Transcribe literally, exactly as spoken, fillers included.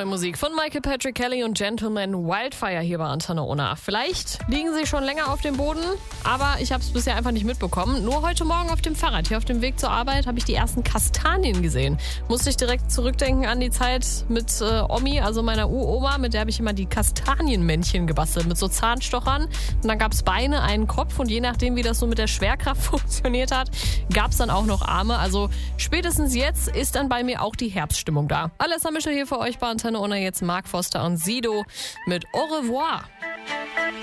neue Musik von Michael Patrick Kelly und Gentleman Wildfire hier bei Antenne Unna. Vielleicht liegen sie schon länger auf dem Boden, aber ich habe es bisher einfach nicht mitbekommen. Nur heute Morgen auf dem Fahrrad, hier auf dem Weg zur Arbeit, habe ich die ersten Kastanien gesehen. Musste ich direkt zurückdenken an die Zeit mit äh, Omi, also meiner Uroma, mit der habe ich immer die Kastanienmännchen gebastelt, mit so Zahnstochern. Und dann gab es Beine, einen Kopf und je nachdem, wie das so mit der Schwerkraft funktioniert hat, gab es dann auch noch Arme. Also spätestens jetzt ist dann bei mir auch die Herbststimmung da. Alessa Mischel hier für euch bei Antenne Unna, jetzt Mark Foster und Sido mit Au revoir.